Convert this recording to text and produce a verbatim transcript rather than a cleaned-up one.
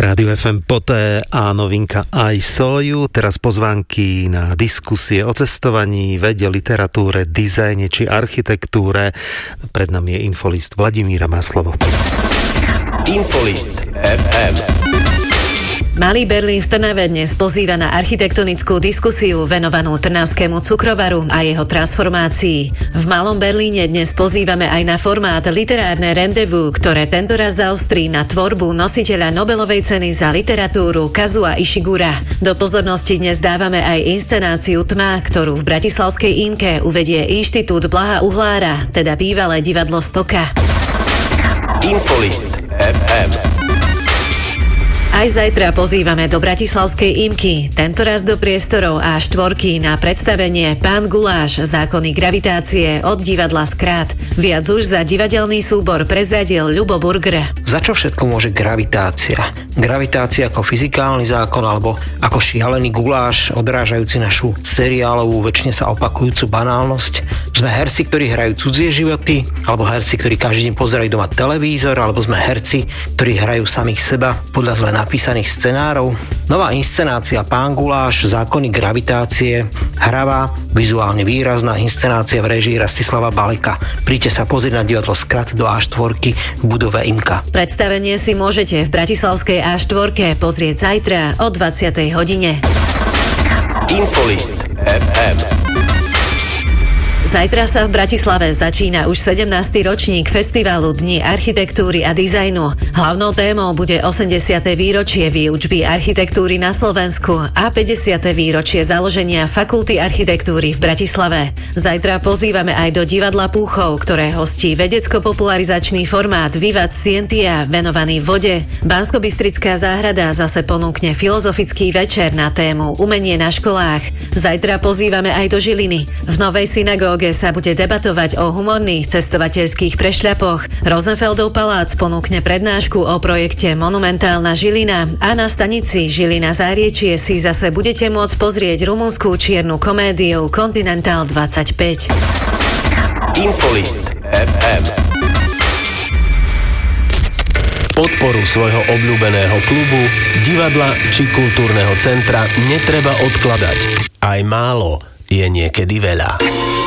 Rádiu ef em Poté a novinka I Saw You. Teraz pozvánky na diskusie o cestovaní, vede, literatúre, dizajne či architektúre. Pred nami je infolist Vladimíra, má slovo. Infolist ef em. Malý Berlín v Trnave dnes pozýva na architektonickú diskusiu venovanú trnavskému cukrovaru a jeho transformácii. V Malom Berlíne dnes pozývame aj na formát Literárne rendezvous, ktoré tentoraz zaostrí na tvorbu nositeľa Nobelovej ceny za literatúru Kazua Ishigura. Do pozornosti dnes dávame aj inscenáciu Tma, ktorú v bratislavskej Ímke uvedie Inštitút Blaha Uhlára, teda bývalé divadlo Stoka. Infolist ef em. Aj zajtra pozývame do bratislavskej Ímky, tentoraz do priestorov á štyri na predstavenie Pán Guláš, zákony gravitácie od divadla Skrát. Viac už za divadelný súbor prezradil Ľubo Burger. Za čo všetko môže gravitácia? Gravitácia ako fyzikálny zákon alebo ako šialený guláš odrážajúci našu seriálovú, väčšine sa opakujúcu banálnosť? Sme herci, ktorí hrajú cudzie životy, alebo herci, ktorí každý deň pozerajú doma televízor, alebo sme herci, ktorí hrajú samých seba podľa zle napísaných scenárov. Nová inscenácia Pán Guláš, zákony gravitácie, hravá, vizuálne výrazná inscenácia v réžii Rastislava Baleka. Príďte sa pozrieť na divadlo Skrat do á štyri v budove Imka. Predstavenie si môžete v bratislavskej á štyri pozrieť zajtra o dvadsiatej hodine. Infolist ef em. Zajtra sa v Bratislave začína už sedemnásty ročník festivalu Dni architektúry a dizajnu. Hlavnou témou bude osemdesiate výročie výučby architektúry na Slovensku a päťdesiate výročie založenia Fakulty architektúry v Bratislave. Zajtra pozývame aj do divadla Púchov, ktoré hostí vedecko-popularizačný formát Vivat Scientia venovaný vode. Banskobystrická záhrada zase ponúkne filozofický večer na tému Umenie na školách. Zajtra pozývame aj do Žiliny. V novej synagóge sa bude debatovať o humorných cestovateľských prešľapoch. Rosenfeldov palác ponúkne prednášku o projekte Monumentálna Žilina a na stanici Žilina Záriečie si zase budete môcť pozrieť rumunskú čiernu komédiu Continental dvadsaťpäť. Infolist ef em. Podporu svojho obľúbeného klubu, divadla či kultúrneho centra netreba odkladať. Aj málo je niekedy veľa.